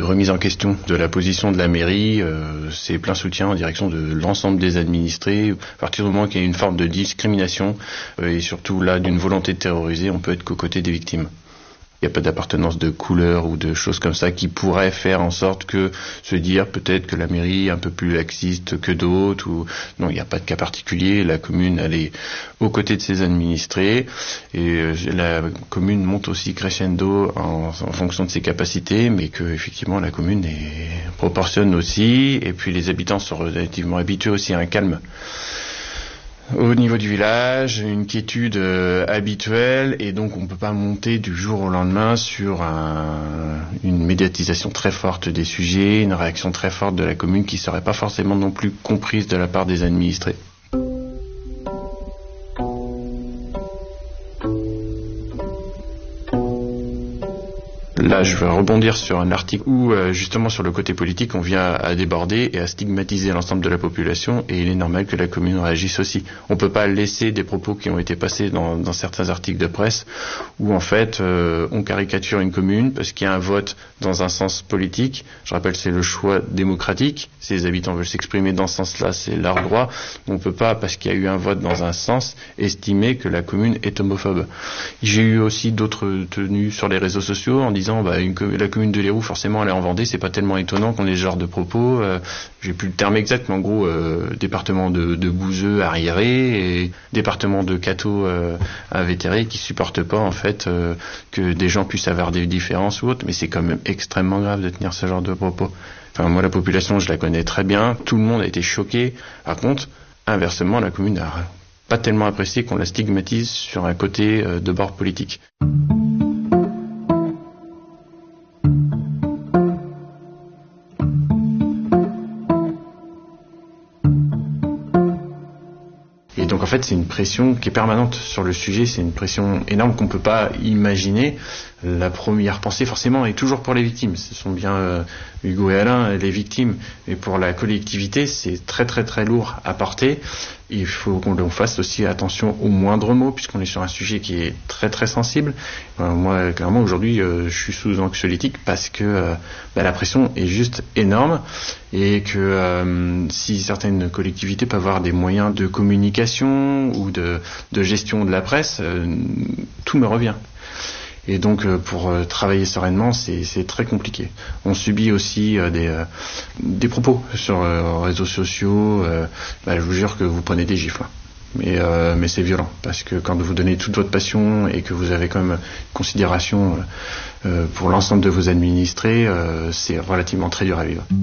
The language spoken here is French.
remise en question de la position de la mairie, c'est plein soutien en direction de l'ensemble des administrés. À partir du moment qu'il y a une forme de discrimination et surtout là d'une volonté de terroriser, on peut être qu'aux côtés des victimes. Il n'y a pas d'appartenance de couleur ou de choses comme ça qui pourraient faire en sorte que se dire peut-être que la mairie est un peu plus laxiste que d'autres. Ou non, il n'y a pas de cas particulier. La commune, elle est aux côtés de ses administrés et la commune monte aussi crescendo en fonction de ses capacités, mais que effectivement la commune proportionne aussi. Et puis les habitants sont relativement habitués aussi à un calme. Au niveau du village, une quiétude habituelle, et donc on ne peut pas monter du jour au lendemain sur une médiatisation très forte des sujets, une réaction très forte de la commune qui ne serait pas forcément non plus comprise de la part des administrés. Là, je vais rebondir sur un article où, justement, sur le côté politique, on vient à déborder et à stigmatiser l'ensemble de la population, et il est normal que la commune réagisse aussi. On ne peut pas laisser des propos qui ont été passés dans certains articles de presse où, en fait, on caricature une commune parce qu'il y a un vote dans un sens politique. Je rappelle, c'est le choix démocratique. Si les habitants veulent s'exprimer dans ce sens-là, c'est leur droit. On ne peut pas, parce qu'il y a eu un vote dans un sens, estimer que la commune est homophobe. J'ai eu aussi d'autres tenues sur les réseaux sociaux en disant la commune de Léroux, forcément, elle est en Vendée, c'est pas tellement étonnant qu'on ait ce genre de propos. J'ai plus le terme exact, mais en gros, département de Bouzeux arriéré et département de Cateau invétéré qui supportent pas, en fait, que des gens puissent avoir des différences ou autres, mais c'est quand même extrêmement grave de tenir ce genre de propos. Enfin, moi, la population, je la connais très bien, tout le monde a été choqué. Par contre, inversement, la commune n'a pas tellement apprécié qu'on la stigmatise sur un côté de bord politique. Et donc en fait c'est une pression qui est permanente sur le sujet, c'est une pression énorme qu'on ne peut pas imaginer. La première pensée forcément est toujours pour les victimes, ce sont bien Hugo et Alain les victimes, mais pour la collectivité c'est très très très lourd à porter. Il faut qu'on fasse aussi attention aux moindres mots puisqu'on est sur un sujet qui est très très sensible. Moi clairement aujourd'hui je suis sous anxiolytique parce que la pression est juste énorme et que si certaines collectivités peuvent avoir des moyens de communication ou de gestion de la presse, tout me revient. Et donc pour travailler sereinement, c'est très compliqué. On subit aussi des propos sur les réseaux sociaux. Je vous jure que vous prenez des gifles. Mais c'est violent, parce que quand vous donnez toute votre passion et que vous avez quand même considération pour l'ensemble de vos administrés, c'est relativement très dur à vivre.